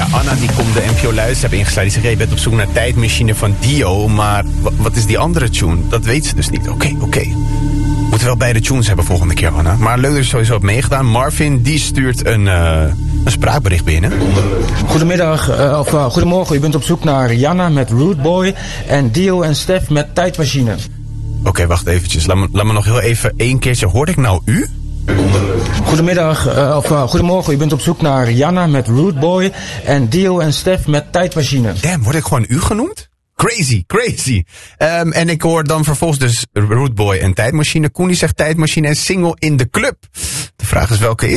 Ja, Anna die komt de NPO Luister hebben ingesluit. Die zegt, je bent op zoek naar Tijdmachine van Dio. Maar wat is die andere tune? Dat weet ze dus niet. Oké. Moeten wel beide tunes hebben volgende keer, Anna. Maar leuk dat je sowieso hebt meegedaan. Marvin, die stuurt een spraakbericht binnen. Goedemorgen. U bent op zoek naar Janna met Rude Boy en Dio en Stef met Tijdmachine. Oké, wacht eventjes. Laat me nog heel even één keertje. Hoorde ik nou u? Goedemorgen. U bent op zoek naar Janna met Rude Boy en Dio en Stef met Tijdmachine. Damn, word ik gewoon u genoemd? Crazy. En ik hoor dan vervolgens dus Rude Boy en Tijdmachine. Koen die zegt Tijdmachine en Single in de Club. De vraag is welke is